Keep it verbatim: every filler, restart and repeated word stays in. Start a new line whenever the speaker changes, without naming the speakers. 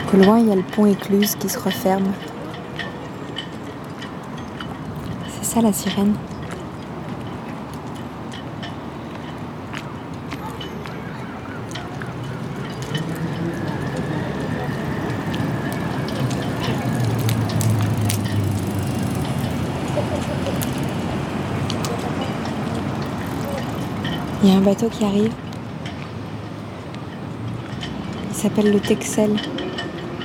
Au loin, il y a le pont écluse qui se referme. C'est ça la sirène. Il y a un bateau qui arrive. Il s'appelle le Texel.